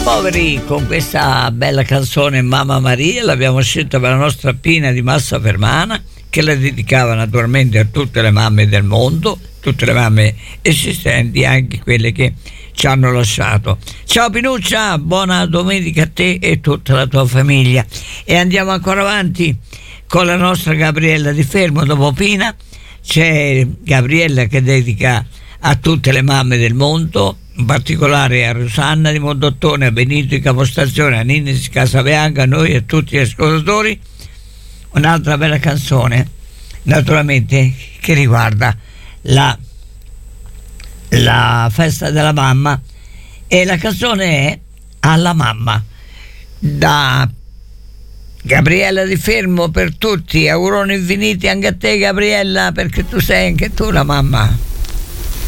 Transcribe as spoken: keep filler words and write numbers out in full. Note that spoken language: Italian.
Poveri con questa bella canzone Mamma Maria, l'abbiamo scelta per la nostra Pina di Massa Fermana, che la dedicava naturalmente a tutte le mamme del mondo, tutte le mamme esistenti, anche quelle che ci hanno lasciato. Ciao Pinuccia, buona domenica a te e tutta la tua famiglia. E andiamo ancora avanti con la nostra Gabriella Di Fermo. Dopo Pina c'è Gabriella che dedica a tutte le mamme del mondo, in particolare a Rosanna di Mondottone, a Benito di Capostazione, a Nini di Casabianca, a noi e a tutti gli ascoltatori. Un'altra bella canzone, naturalmente, che riguarda la, la festa della mamma, e la canzone è Alla mamma, da Gabriella Di Fermo per tutti. Auguroni infiniti anche a te, Gabriella, perché tu sei anche tu la mamma.